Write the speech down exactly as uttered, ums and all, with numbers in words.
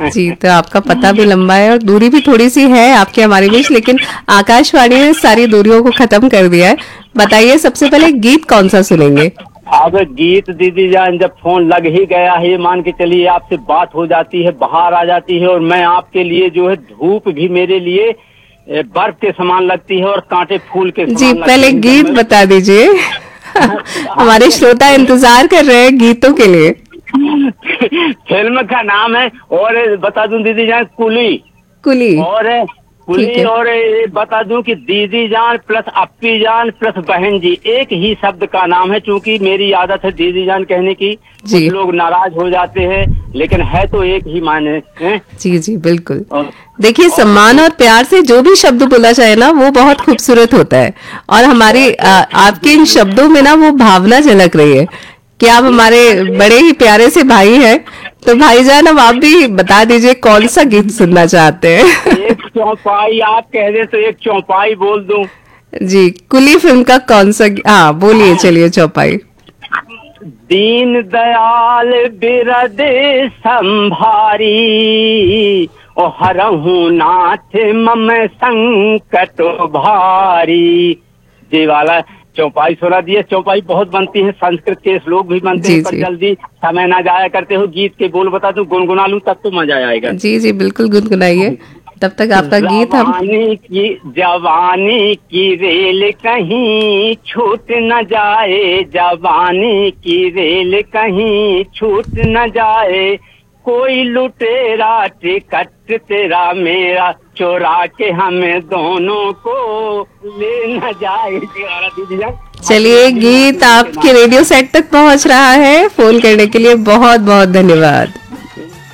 जी, तो आपका पता भी लंबा है और दूरी भी थोड़ी सी है आपके हमारे बीच, लेकिन आकाशवाणी ने सारी दूरियों को खत्म कर दिया है। बताइए सबसे पहले गीत कौन सा सुनेंगे? अब गीत दीदी जान, जब फोन लग ही गया है, मान के चलिए आपसे बात हो जाती है, बाहर आ जाती है, और मैं आपके लिए जो है धूप भी मेरे लिए ए, बर्फ के समान लगती है और कांटे फूल के जी, समान लगते पहले हैं। जब गीत मैं बता दीजिए। हमारे श्रोता इंतजार कर रहे हैं गीतों के लिए। फिल्म का नाम है, और बता दूं दीदी जान, कुली। कुली। और ठीक कुली, है। और ये बता दूं कि दीदी जान प्लस अप्पी जान प्लस बहन जी एक ही शब्द का नाम है। चूंकि मेरी आदत है दीदी जान कहने की, कुछ जी लोग नाराज हो जाते हैं, लेकिन है तो एक ही माने हैं। जी जी बिल्कुल। और, देखिए, और सम्मान और प्यार से जो भी शब्द बोला जाए ना, वो बहुत खूबसूरत होता है। और हमारी आ, आपके इन शब्दों में ना वो भावना झलक रही है कि आप हमारे बड़े ही प्यारे से भाई हैं। तो भाईजान, अब आप भी बता दीजिए कौन सा गीत सुनना चाहते हैं? एक चौपाई आप कह दे तो एक चौपाई बोल दूं। जी, कुली फिल्म का कौन सा गी- हाँ बोलिए, चलिए चौपाई। दीन दयाल बिरदे संभारी, ओ हरहु नाथ मम संकट भारी। ये वाला चौपाई सुना दिए। चौपाई बहुत बनती है, संस्कृत के श्लोक भी बनते जी हैं, पर जी जल्दी समय ना जाया करते हो। गीत के बोल बता दूं, गुनगुना लूं तब तो मजा आएगा। जी जी बिल्कुल, गुनगुनाइए। तब तक आपका गीत हम। जवानी की जवानी की रेल कहीं छूट न जाए, जवानी की रेल कहीं छूट न जाए, कोई लुटेरा टिकट तेरा मेरा चोरा के हमें दोनों को ले न जाए। दीदी जान, चलिए, गीत आपके रेडियो सेट तक पहुंच रहा है। फोन करने के लिए बहुत बहुत धन्यवाद।